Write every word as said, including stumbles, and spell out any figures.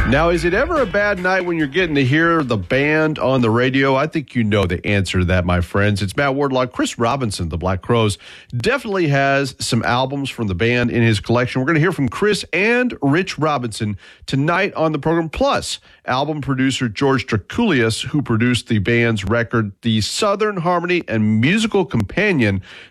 Now, is it ever a bad night when you're getting to hear the band on the radio? I think you know the answer to that, my friends. It's Matt Wardlaw. Chris Robinson, the Black Crowes, definitely has some albums from the band in his collection. We're going to hear from Chris and Rich Robinson tonight on the program, plus album producer George Drakoulias, who produced the band's record, The Southern Harmony and Musical Companion.